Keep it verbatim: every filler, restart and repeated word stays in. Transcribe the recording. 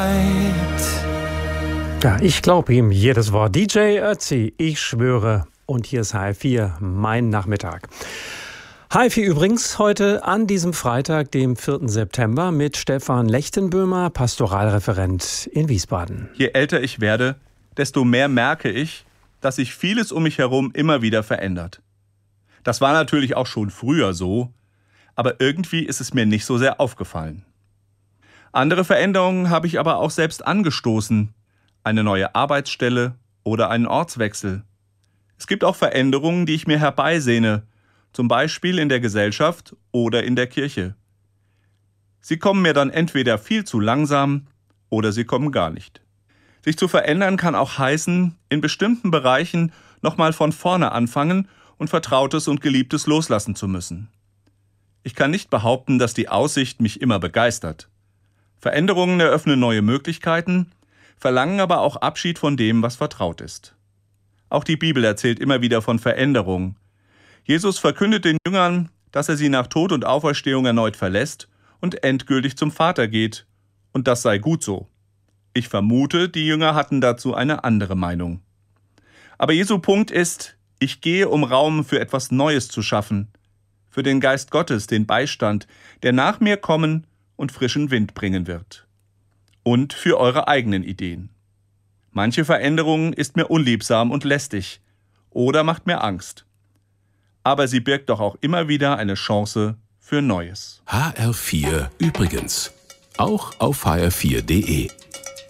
Ja, ich glaube ihm jedes Wort. D J Ötzi, ich schwöre. Und hier ist H F vier, mein Nachmittag. H F vier übrigens heute an diesem Freitag, dem vierten September, mit Stefan Lechtenböhmer, Pastoralreferent in Wiesbaden. Je älter ich werde, desto mehr merke ich, dass sich vieles um mich herum immer wieder verändert. Das war natürlich auch schon früher so, aber irgendwie ist es mir nicht so sehr aufgefallen. Andere Veränderungen habe ich aber auch selbst angestoßen. Eine neue Arbeitsstelle oder einen Ortswechsel. Es gibt auch Veränderungen, die ich mir herbeisehne, zum Beispiel in der Gesellschaft oder in der Kirche. Sie kommen mir dann entweder viel zu langsam oder sie kommen gar nicht. Sich zu verändern kann auch heißen, in bestimmten Bereichen nochmal von vorne anfangen und Vertrautes und Geliebtes loslassen zu müssen. Ich kann nicht behaupten, dass die Aussicht mich immer begeistert. Veränderungen eröffnen neue Möglichkeiten, verlangen aber auch Abschied von dem, was vertraut ist. Auch die Bibel erzählt immer wieder von Veränderung. Jesus verkündet den Jüngern, dass er sie nach Tod und Auferstehung erneut verlässt und endgültig zum Vater geht. Und das sei gut so. Ich vermute, die Jünger hatten dazu eine andere Meinung. Aber Jesu Punkt ist, ich gehe, um Raum für etwas Neues zu schaffen. Für den Geist Gottes, den Beistand, der nach mir kommen und frischen Wind bringen wird. Und für eure eigenen Ideen. Manche Veränderung ist mir unliebsam und lästig oder macht mir Angst. Aber sie birgt doch auch immer wieder eine Chance für Neues. H R vier übrigens. Auch auf h r vier punkt d e.